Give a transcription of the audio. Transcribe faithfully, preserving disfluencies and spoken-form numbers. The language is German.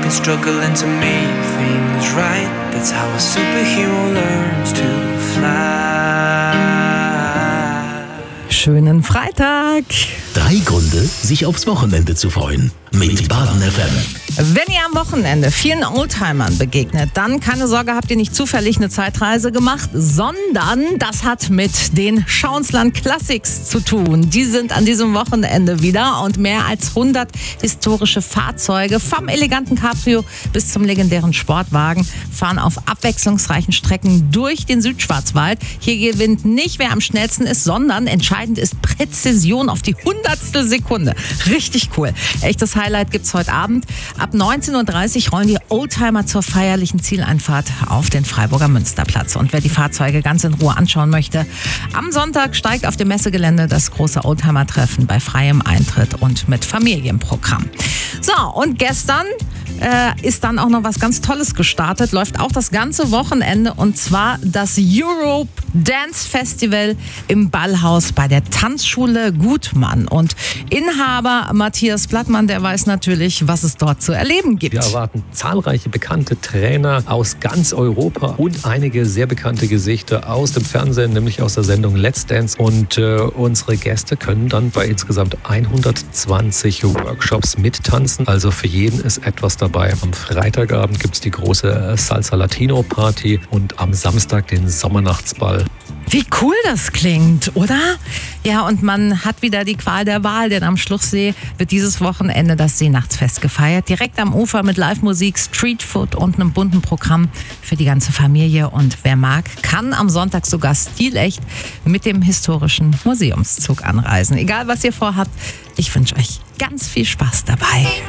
and struggling to make things right. That's how a superhero learns to fly. Schönen Freitag. Drei Gründe, sich aufs Wochenende zu freuen. Mit Baden F M. Wenn ihr am Wochenende vielen Oldtimern begegnet, dann keine Sorge, habt ihr nicht zufällig eine Zeitreise gemacht, sondern das hat mit den Schauinsland Classics zu tun. Die sind an diesem Wochenende wieder und mehr als hundert historische Fahrzeuge, vom eleganten Cabrio bis zum legendären Sportwagen, fahren auf abwechslungsreichen Strecken durch den Südschwarzwald. Hier gewinnt nicht, wer am schnellsten ist, sondern entscheidend ist Präzision auf die hundertstel Sekunde. Richtig cool. Echtes Highlight gibt's heute Abend. Ab neunzehn Uhr dreißig rollen die Oldtimer zur feierlichen Zieleinfahrt auf den Freiburger Münsterplatz. Und wer die Fahrzeuge ganz in Ruhe anschauen möchte, am Sonntag steigt auf dem Messegelände das große Oldtimer-Treffen bei freiem Eintritt und mit Familienprogramm. So, und gestern äh, ist dann auch noch was ganz Tolles gestartet, läuft auch das ganze Wochenende, und zwar das Europe Dance Festival im Ballhaus bei der Tanzschule Gutmann. Und Inhaber Matthias Blattmann, der weiß natürlich, was es dort zu erleben gibt. Wir erwarten zahlreiche bekannte Trainer aus ganz Europa und einige sehr bekannte Gesichter aus dem Fernsehen, nämlich aus der Sendung Let's Dance. Und äh, unsere Gäste können dann bei insgesamt hundertzwanzig Workshops mittanzen. Also für jeden ist etwas dabei. Am Freitagabend gibt es die große Salsa Latino Party und am Samstag den Sommernachtsball. Wie cool das klingt, oder? Ja, und man hat wieder die Qual der Wahl, denn am Schluchsee wird dieses Wochenende das Seenachtsfest gefeiert. Direkt am Ufer mit Live-Musik, Streetfood und einem bunten Programm für die ganze Familie. Und wer mag, kann am Sonntag sogar stilecht mit dem historischen Museumszug anreisen. Egal, was ihr vorhabt, ich wünsche euch ganz viel Spaß dabei.